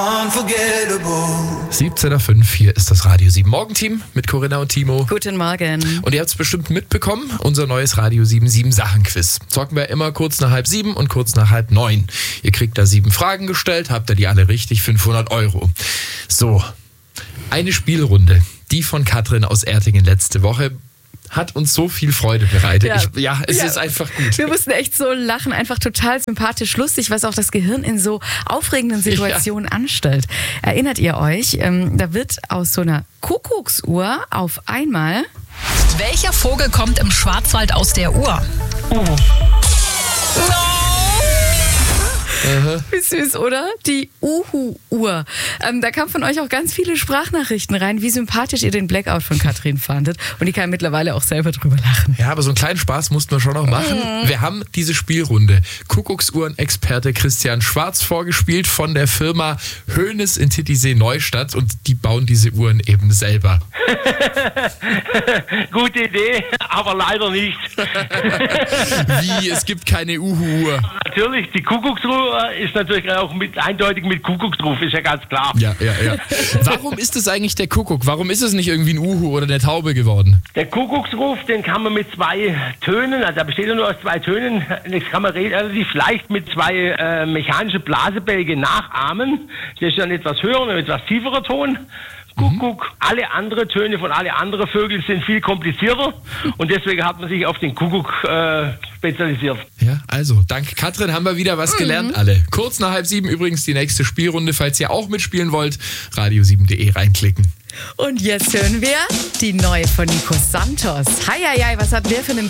17.05 hier ist das Radio 7 Morgenteam mit Corinna und Timo. Guten Morgen. Und ihr habt es bestimmt mitbekommen, unser neues Radio 7 Sachen-Quiz. Zocken wir immer kurz nach 6:30 und kurz nach 8:30. Ihr kriegt da 7 Fragen gestellt, habt ihr die alle richtig, 500 €. So, eine Spielrunde, die von Katrin aus Ertingen letzte Woche, hat uns so viel Freude bereitet. Es ist einfach gut. Wir mussten echt so lachen, einfach total sympathisch, lustig, was auch das Gehirn in so aufregenden Situationen anstellt. Erinnert ihr euch, da wird aus so einer Kuckucksuhr auf einmal... Welcher Vogel kommt im Schwarzwald aus der Uhr? Wie süß, oder? Die Uhu-Uhr. Da kamen von euch auch ganz viele Sprachnachrichten rein, wie sympathisch ihr den Blackout von Katrin fandet. Und die kann mittlerweile auch selber drüber lachen. Ja, aber so einen kleinen Spaß mussten wir schon noch machen. Wir haben diese Spielrunde Kuckucksuhren-Experte Christian Schwarz vorgespielt von der Firma Hoeneß in Titisee Neustadt und die bauen diese Uhren eben selber. Gute Idee, aber leider nicht. Wie? Es gibt keine Uhu-Uhr. Natürlich, die Kuckucksuhr ist natürlich auch eindeutig mit Kuckucksruf, ist ja ganz klar. Ja. Warum ist es eigentlich der Kuckuck? Warum ist es nicht irgendwie ein Uhu oder eine Taube geworden? Der Kuckucksruf, den kann man mit 2 Tönen, also da besteht er nur aus 2 Tönen, das kann man relativ leicht mit 2 mechanischen Blasebälgen nachahmen. Das ist ein etwas höherer und ein etwas tieferer Ton. Kuckuck. Alle anderen Töne von alle anderen Vögel sind viel komplizierter und deswegen hat man sich auf den Kuckuck spezialisiert. Ja, also, dank Katrin haben wir wieder was gelernt, alle. Kurz nach 6:30 übrigens die nächste Spielrunde. Falls ihr auch mitspielen wollt, radio7.de reinklicken. Und jetzt hören wir die neue von Nico Santos. Heieiei, was hat der für einen